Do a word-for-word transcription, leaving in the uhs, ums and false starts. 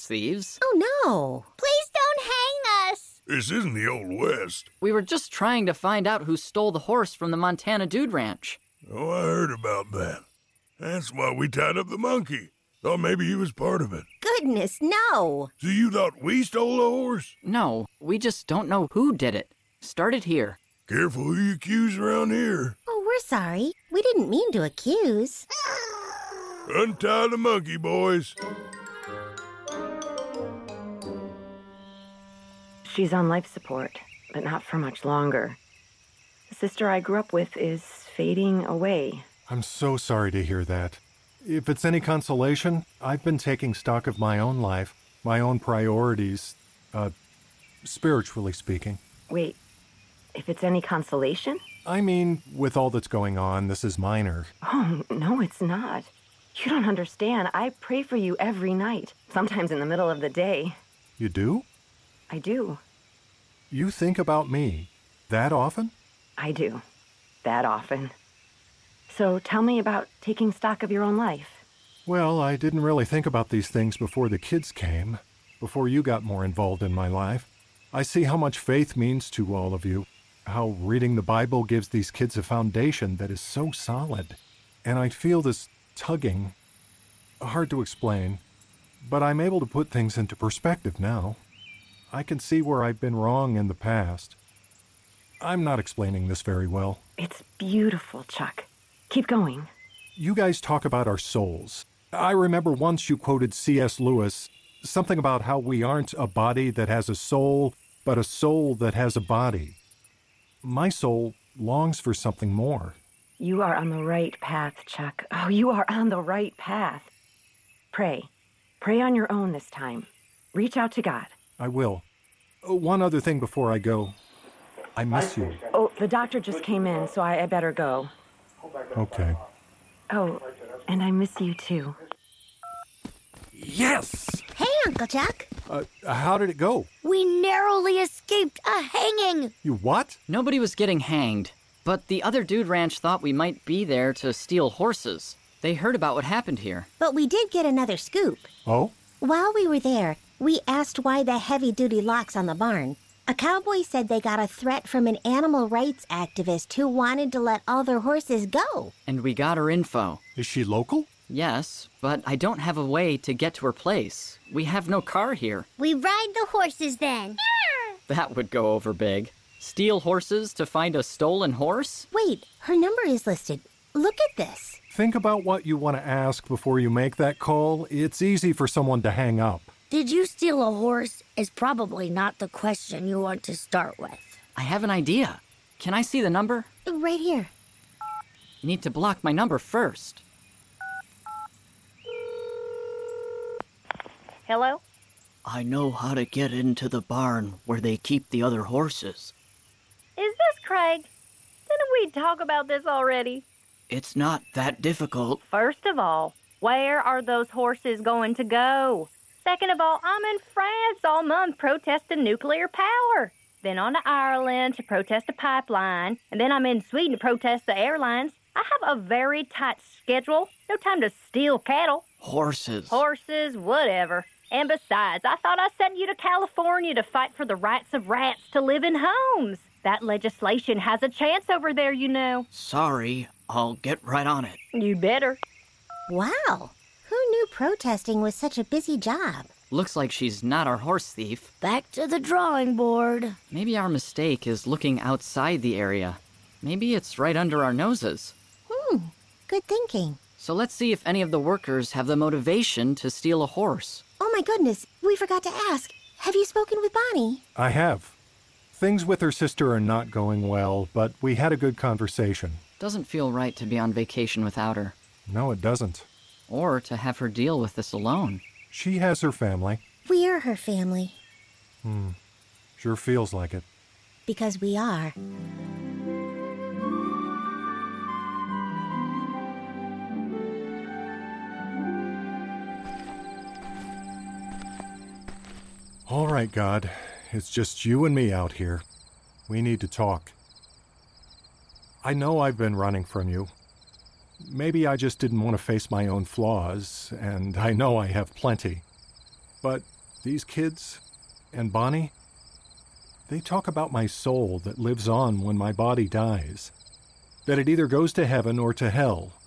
thieves. Oh, no. Please don't hang us. This isn't the Old West. We were just trying to find out who stole the horse from the Montana Dude Ranch. Oh, I heard about that. That's why we tied up the monkey. Thought maybe he was part of it. Goodness, no. So you thought we stole the horse? No, we just don't know who did it. Started here. Careful who you accuse around here. Oh, we're sorry. We didn't mean to accuse. Untie the monkey, boys. She's on life support, but not for much longer. The sister I grew up with is fading away. I'm so sorry to hear that. If it's any consolation, I've been taking stock of my own life, my own priorities, uh, spiritually speaking. Wait, if it's any consolation? I mean, with all that's going on, this is minor. Oh, no, it's not. You don't understand. I pray for you every night, sometimes in the middle of the day. You do? I do. You think about me that often? I do. That often. So tell me about taking stock of your own life. Well, I didn't really think about these things before the kids came, before you got more involved in my life. I see how much faith means to all of you, how reading the Bible gives these kids a foundation that is so solid. And I feel this tugging. Hard to explain, but I'm able to put things into perspective now. I can see where I've been wrong in the past. I'm not explaining this very well. It's beautiful, Chuck. Keep going. You guys talk about our souls. I remember once you quoted C S Lewis, something about how we aren't a body that has a soul, but a soul that has a body. My soul longs for something more. You are on the right path, Chuck. Oh, you are on the right path. Pray. Pray on your own this time. Reach out to God. I will. Oh, one other thing before I go. I miss you. Oh, the doctor just came in, so I, I better go. Okay. Oh, and I miss you too. Yes! Hey, Uncle Chuck. Uh, how did it go? We narrowly escaped a hanging. You what? Nobody was getting hanged, but the other Dude Ranch thought we might be there to steal horses. They heard about what happened here. But we did get another scoop. Oh? While we were there, we asked why the heavy-duty locks on the barn. A cowboy said they got a threat from an animal rights activist who wanted to let all their horses go. And we got her info. Is she local? Yes, but I don't have a way to get to her place. We have no car here. We ride the horses then. That would go over big. Steal horses to find a stolen horse? Wait, her number is listed. Look at this. Think about what you want to ask before you make that call. It's easy for someone to hang up. Did you steal a horse is probably not the question you want to start with. I have an idea. Can I see the number? Right here. You need to block my number first. Hello? I know how to get into the barn where they keep the other horses. Is this Craig? Didn't we talk about this already? It's not that difficult. First of all, where are those horses going to go? Second of all, I'm in France all month protesting nuclear power. Then on to Ireland to protest a pipeline. And then I'm in Sweden to protest the airlines. I have a very tight schedule. No time to steal cattle. Horses. Horses, whatever. And besides, I thought I sent you to California to fight for the rights of rats to live in homes. That legislation has a chance over there, you know. Sorry, I'll get right on it. You'd better. Wow. Who knew protesting was such a busy job? Looks like she's not our horse thief. Back to the drawing board. Maybe our mistake is looking outside the area. Maybe it's right under our noses. Hmm, good thinking. So let's see if any of the workers have the motivation to steal a horse. Oh my goodness, we forgot to ask. Have you spoken with Bonnie? I have. Things with her sister are not going well, but we had a good conversation. Doesn't feel right to be on vacation without her. No, it doesn't. Or to have her deal with this alone. She has her family. We're her family. Hmm. Sure feels like it. Because we are. All right, God. It's just you and me out here. We need to talk. I know I've been running from you. Maybe I just didn't want to face my own flaws, and I know I have plenty. But these kids and Bonnie, they talk about my soul that lives on when my body dies, that it either goes to heaven or to hell,